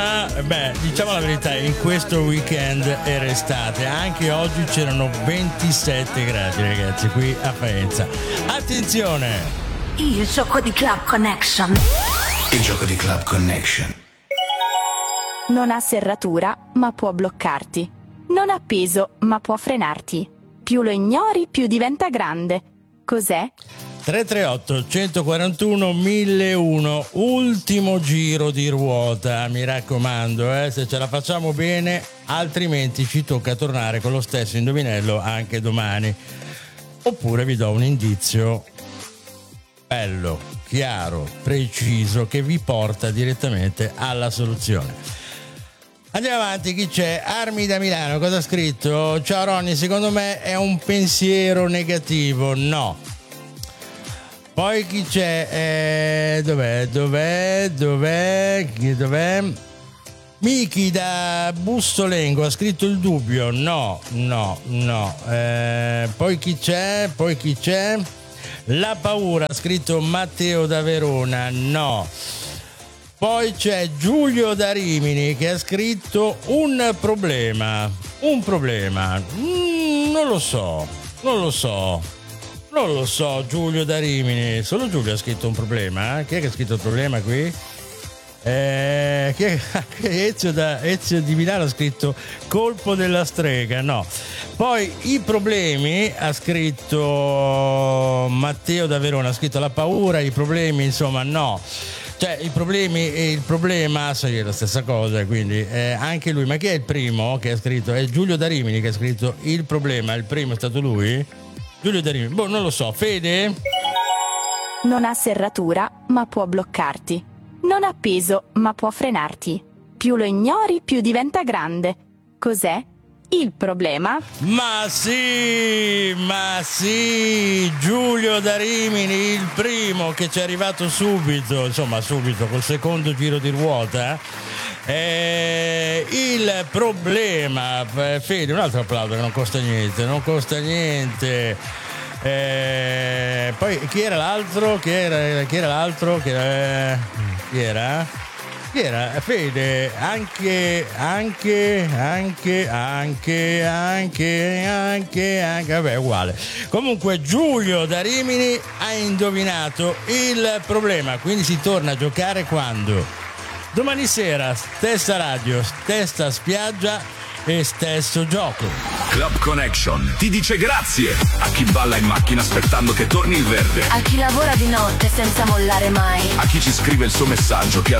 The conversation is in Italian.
Beh, diciamo la verità, in questo weekend era estate, anche oggi c'erano 27 gradi, ragazzi, qui a Faenza. Attenzione! Il gioco di Club Connection. Il gioco di Club Connection. Non ha serratura, ma può bloccarti. Non ha peso, ma può frenarti. Più lo ignori, più diventa grande. Cos'è? 338 141 1001, ultimo giro di ruota, mi raccomando, se ce la facciamo bene, altrimenti ci tocca tornare con lo stesso indovinello anche domani. Oppure vi do un indizio bello, chiaro, preciso, che vi porta direttamente alla soluzione. Andiamo avanti, chi c'è? Armi da Milano, cosa ha scritto? Ciao Ronny, secondo me è un pensiero negativo. No. Poi chi c'è? Dov'è? Miki da Bussolengo ha scritto il dubbio. No. Poi chi c'è? La paura ha scritto Matteo da Verona. No. Poi c'è Giulio da Rimini che ha scritto un problema. Non lo so, Giulio da Rimini. Solo Giulio ha scritto un problema? Chi è che ha scritto il problema qui? Ezio di Milano ha scritto colpo della strega. No. Poi i problemi ha scritto Matteo da Verona, ha scritto la paura, i problemi, insomma, no. Cioè i problemi e il problema sono la stessa cosa, quindi anche lui. Ma chi è il primo che ha scritto? È Giulio da Rimini che ha scritto il problema. Il primo è stato lui? Giulio da Rimini. Non lo so. Fede? Non ha serratura, ma può bloccarti. Non ha peso, ma può frenarti. Più lo ignori, più diventa grande. Cos'è? Il problema? Ma sì, Giulio da Rimini, il primo che ci è arrivato subito col secondo giro di ruota. Il problema, Fede, un altro applauso che non costa niente. Poi chi era l'altro? Chi era? Fede, anche, vabbè, uguale. Comunque Giulio da Rimini ha indovinato il problema, quindi si torna a giocare quando? Domani sera, stessa radio, stessa spiaggia e stesso gioco. Club Connection ti dice grazie a chi balla in macchina aspettando che torni il verde, A chi lavora di notte senza mollare mai, a chi ci scrive il suo messaggio che